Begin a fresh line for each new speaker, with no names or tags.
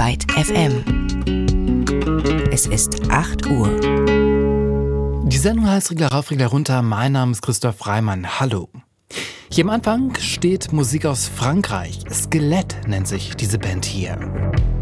Byte FM. Es ist 8 Uhr.
Die Sendung heißt Regler rauf, Regler runter. Mein Name ist Christoph Reimann. Hallo. Hier am Anfang steht Musik aus Frankreich. Skelett nennt sich diese Band hier.